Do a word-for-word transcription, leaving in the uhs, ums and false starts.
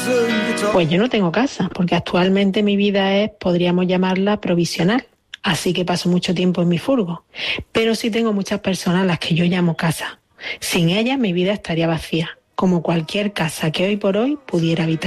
Pues yo no tengo casa, porque actualmente mi vida es, podríamos llamarla, provisional. Así que paso mucho tiempo en mi furgo. Pero sí tengo muchas personas a las que yo llamo casa. Sin ellas mi vida estaría vacía, como cualquier casa que hoy por hoy pudiera habitar.